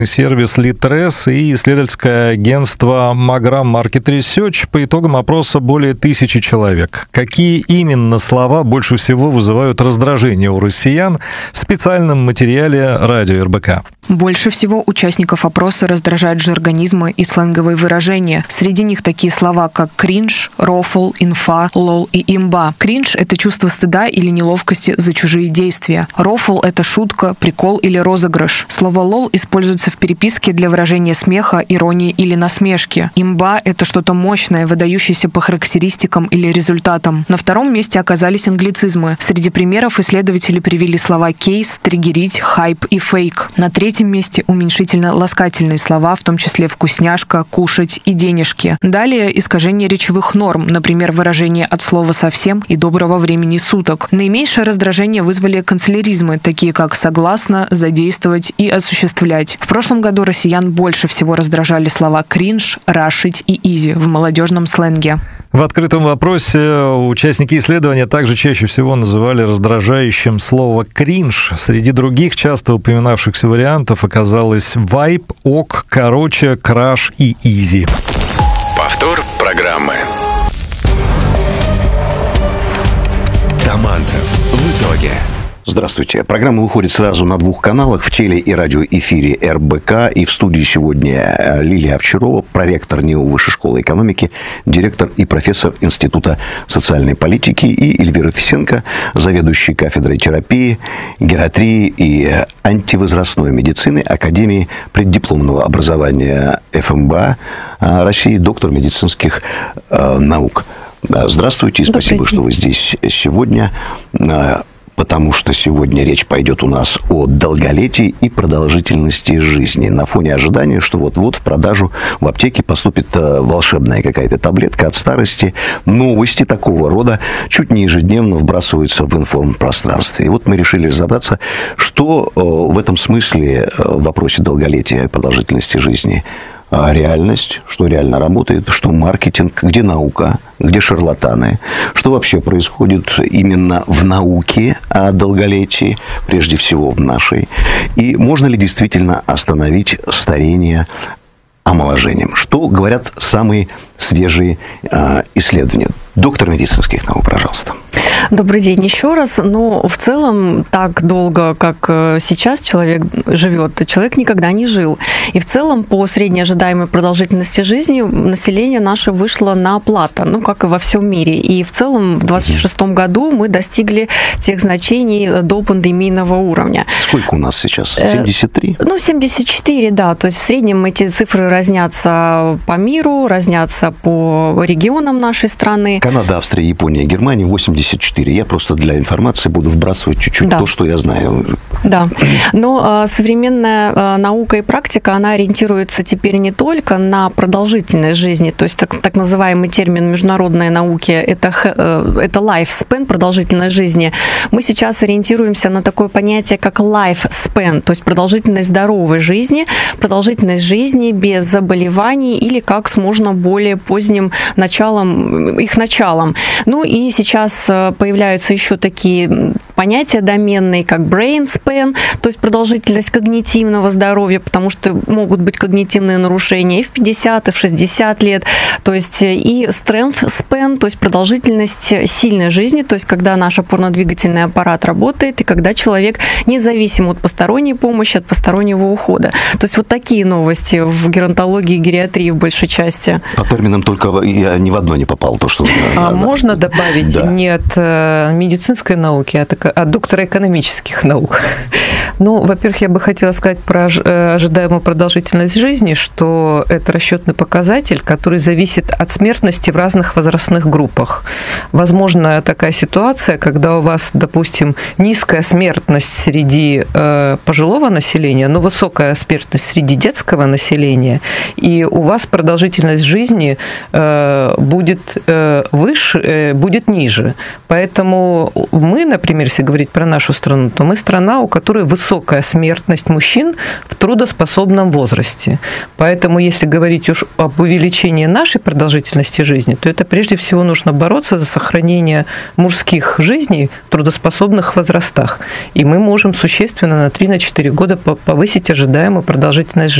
сервис Litres и исследовательское агентство Magram Market Research по итогам опроса более 1000 человек. Какие именно слова больше всего вызывают раздражение у россиян в специальном материале радио РБК? Больше всего участников опроса раздражают жаргонизмы и сленговые выражения. Среди них такие слова, как кринж, рофл, инфа, лол и имба. Кринж — это чувство стыда или неловкости за чужие действия. Рофл — это шутка, прикол или розыгрыш. Слово лол используется в переписке для выражения смеха, иронии или насмешки. Имба — это что-то мощное, выдающееся по характеристикам или результатам. На втором месте оказались англицизмы. Среди примеров исследователи привели слова кейс, триггерить, хайп и фейк. На третьем месте уменьшительно-ласкательные слова, в том числе вкусняшка, кушать и денежки. Далее искажение речевых норм, например, выражение от слова совсем и доброго времени суток. Наименьшее раздражение вызвали канцеляризмы, такие как согласно, задействовать и осуществлять. В прошлом году россиян больше всего раздражали слова кринж, рашить и изи в молодежном сленге. В открытом вопросе участники исследования также чаще всего называли раздражающим слово «кринж». Среди других часто упоминавшихся вариантов оказалось «вайб», «ок», «короче», «краш» и «изи». Повтор программы. Таманцев. В итоге. Здравствуйте. Программа выходит сразу на 2 каналах: в теле- и радиоэфире РБК. И в студии сегодня Лилия Овчарова, проректор НИУ Высшей школы экономики, директор и профессор Института социальной политики, и Эльвира Фисенко, заведующий кафедрой терапии, гериатрии и антивозрастной медицины Академии преддипломного образования ФМБА России, доктор медицинских наук. Здравствуйте и спасибо, что вы здесь сегодня. Потому что сегодня речь пойдет у нас о долголетии и продолжительности жизни на фоне ожидания, что вот-вот в продажу в аптеке поступит волшебная какая-то таблетка от старости. Новости такого рода чуть не ежедневно вбрасываются в информпространстве. И вот мы решили разобраться, что в этом смысле в вопросе долголетия и продолжительности жизни реальность, что реально работает, что маркетинг, где наука, где шарлатаны, что вообще происходит именно в науке о долголетии, прежде всего в нашей, и можно ли действительно остановить старение омоложением, что говорят самые свежие исследования. Доктор медицинских наук, пожалуйста. Добрый день еще раз. Но в целом так долго, как сейчас человек живет, человек никогда не жил. И в целом по средней ожидаемой продолжительности жизни население наше вышло на плато, как и во всем мире. И в целом в 2026 году мы достигли тех значений до пандемийного уровня. Сколько у нас сейчас? 73? 74, да. То есть в среднем эти цифры разнятся по миру, разнятся по регионам нашей страны. Канада, Австрия, Япония, Германия 84. Я просто для информации буду вбрасывать чуть-чуть то, что я знаю. Да. Но современная наука и практика, она ориентируется теперь не только на продолжительность жизни, то есть так называемый термин международной науки – это lifespan, продолжительность жизни. Мы сейчас ориентируемся на такое понятие, как lifespan, то есть продолжительность здоровой жизни, продолжительность жизни без заболеваний или как с можно более поздним началом. И сейчас появляются еще такие понятия доменные, как brain span, то есть продолжительность когнитивного здоровья, потому что могут быть когнитивные нарушения и в 50, и в 60 лет, то есть и strength span, то есть продолжительность сильной жизни, то есть когда наш опорно-двигательный аппарат работает и когда человек независим от посторонней помощи, от постороннего ухода. То есть вот такие новости в геронтологии и гериатрии в большей части. По терминам только я ни в одно не попал. То, что можно добавить не от медицинской науки, а от доктора экономических наук. Во-первых, я бы хотела сказать про ожидаемую продолжительность жизни, что это расчетный показатель, который зависит от смертности в разных возрастных группах. Возможно, такая ситуация, когда у вас, допустим, низкая смертность среди пожилого населения, но высокая смертность среди детского населения, и у вас продолжительность жизни будет выше, будет ниже. Поэтому мы, например, если говорить про нашу страну, то мы страна, у которой высокая смертность мужчин в трудоспособном возрасте. Поэтому, если говорить уж об увеличении нашей продолжительности жизни, то это прежде всего нужно бороться за сохранение мужских жизней в трудоспособных возрастах. И мы можем существенно на 3-4 года повысить ожидаемую продолжительность жизни.